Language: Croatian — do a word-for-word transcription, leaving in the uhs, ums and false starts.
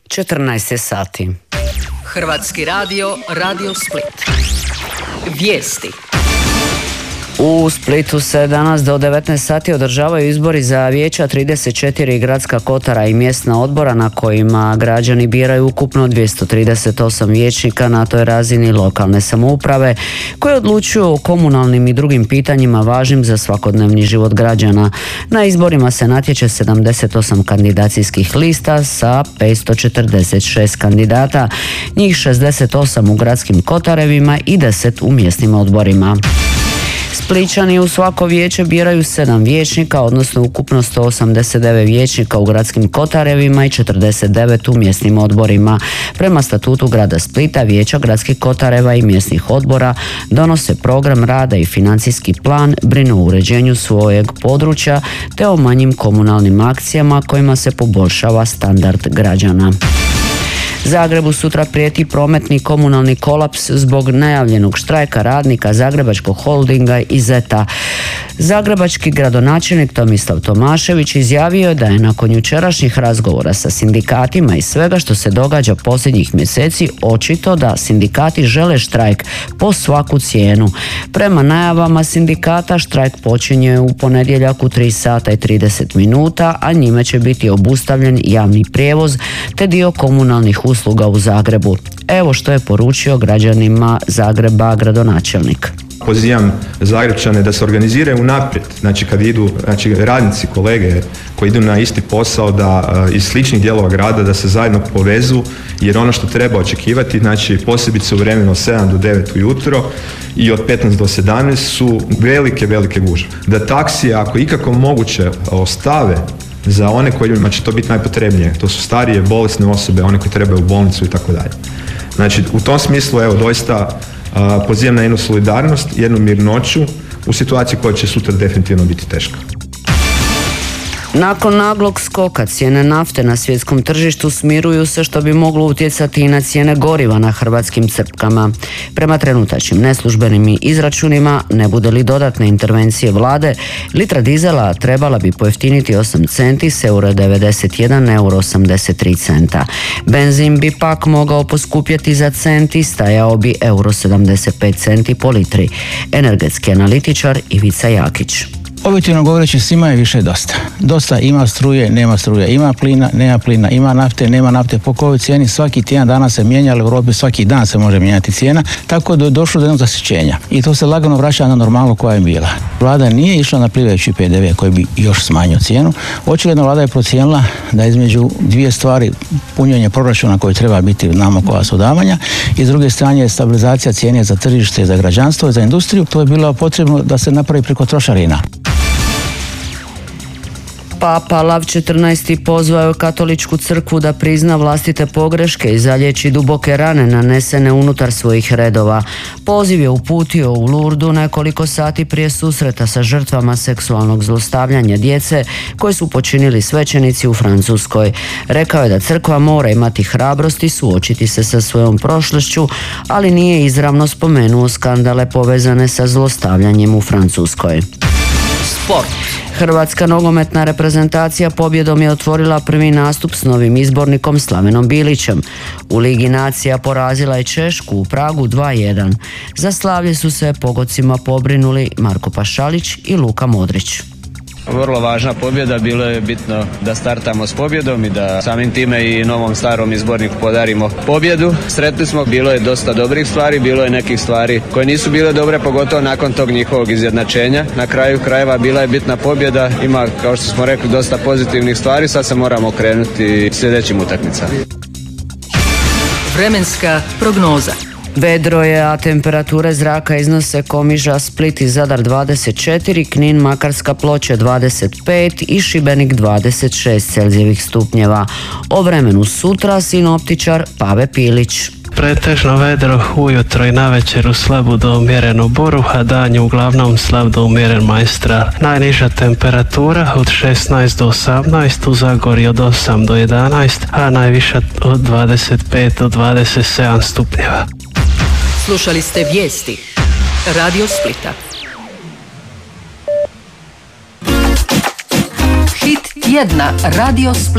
četrnaest je sati. Hrvatski radio, Radio Split. Vijesti. U Splitu se danas do devetnaest sati održavaju izbori za vijeća trideset četiri gradska kotara i mjesna odbora na kojima građani biraju ukupno dvjesto trideset osam vijećnika na toj razini lokalne samouprave koje odlučuju o komunalnim i drugim pitanjima važnim za svakodnevni život građana. Na izborima se natječe sedamdeset osam kandidacijskih lista sa petsto četrdeset šest kandidata, njih šezdeset osam u gradskim kotarevima i deset u mjesnim odborima. Splićani u svako vijeće biraju sedam vijećnika, odnosno ukupno sto osamdeset devet vijećnika u gradskim kotarevima i četrdeset devet u mjesnim odborima. Prema statutu grada Splita, vijeća gradskih kotareva i mjesnih odbora donose program rada i financijski plan, brinu o uređenju svojeg područja te o manjim komunalnim akcijama kojima se poboljšava standard građana. Zagrebu sutra prijeti prometni komunalni kolaps zbog najavljenog štrajka radnika Zagrebačkog holdinga i Zeta. Zagrebački gradonačelnik Tomislav Tomašević izjavio je da je nakon jučerašnjih razgovora sa sindikatima i svega što se događa posljednjih mjeseci očito da sindikati žele štrajk po svaku cijenu. Prema najavama sindikata štrajk počinje u ponedjeljak u tri sata i trideset minuta, a njime će biti obustavljen javni prijevoz te dio komunalnih usluga u Zagrebu. Evo što je poručio građanima Zagreba gradonačelnik. Pozivam Zagrepčane da se organiziraju unaprijed, znači kad idu, znači radnici, kolege koji idu na isti posao da iz sličnih dijelova grada da se zajedno povezu, jer ono što treba očekivati, znači posebice u vremenu od sedam do devet ujutro i od petnaest do sedamnaest su velike, velike gužve. Da taksije ako ikako moguće ostave za one kojima će to biti najpotrebnije, to su starije, bolesne osobe, one koje trebaju u bolnicu i tako dalje. Znači u tom smislu evo doista Uh, pozivam na jednu solidarnost, jednu mirnoću u situaciji koja će sutra definitivno biti teška. Nakon naglog skoka cijene nafte na svjetskom tržištu smiruju se, što bi moglo utjecati i na cijene goriva na hrvatskim crpkama. Prema trenutačnim neslužbenim izračunima, ne bude li dodatne intervencije vlade, litra dizela trebala bi pojeftiniti osam centi s euro devedeset jedan na euro osamdeset tri centa. Benzin bi pak mogao poskupjeti za cent i stajao bi euro sedamdeset pet centi po litri. Energetski analitičar Ivica Jakić. Objektivno govoreći, svima je više dosta. Dosta ima struje, nema struje, ima plina, nema plina, ima nafte, nema nafte. Po kojoj cijeni svaki tjedan dana se mijenja, ali u Europi svaki dan se može mijenjati cijena, tako da je došlo do jednog zasićenja. I to se lagano vraća na normalnu koja je bila. Vlada nije išla na plivajući P D V koji bi još smanjio cijenu. Očigledno vlada je procijenila da između dvije stvari, punjenje proračuna koji treba biti nama koja su davanja i s druge strane stabilizacija cijene za tržište, za građanstvo i za industriju, to je bilo potrebno da se napravi preko trošarina. Papa Lav četrnaesti pozvao je katoličku crkvu da prizna vlastite pogreške i zaliječi duboke rane nanesene unutar svojih redova. Poziv je uputio u Lurdu nekoliko sati prije susreta sa žrtvama seksualnog zlostavljanja djece koje su počinili svećenici u Francuskoj. Rekao je da crkva mora imati hrabrosti suočiti se sa svojom prošlošću, ali nije izravno spomenuo skandale povezane sa zlostavljanjem u Francuskoj. Sport. Hrvatska nogometna reprezentacija pobjedom je otvorila prvi nastup s novim izbornikom Slavenom Bilićem. U Ligi nacija porazila je Češku u Pragu dva jedan. Za slavlje su se pogodcima pobrinuli Marko Pašalić i Luka Modrić. Vrlo važna pobjeda, bilo je bitno da startamo s pobjedom i da samim time i novom starom izborniku podarimo pobjedu. Sretni smo, bilo je dosta dobrih stvari, bilo je nekih stvari koje nisu bile dobre, pogotovo nakon tog njihovog izjednačenja. Na kraju krajeva bila je bitna pobjeda, ima, kao što smo rekli, dosta pozitivnih stvari, sad se moramo okrenuti sljedećim utakmicama. Vremenska prognoza. Vedro je, a temperature zraka iznose Komiža, Split i Zadar dvadeset četiri, Knin, Makarska, Ploče dvadeset pet i Šibenik dvadeset šest Celzijevih stupnjeva. O vremenu sutra sinoptičar Pave Pilić. Pretežno vedro ujutro i navečer u slabu do umjerenu buru, a danju uglavnom slab do umjeren majstral. Najniža temperatura od šesnaest do osamnaest, u Zagorju od osam do jedanaest, a najviša od dvadeset pet do dvadeset sedam stupnjeva. Slušali ste vijesti Radio Splita. Hit tjedna Radio Split.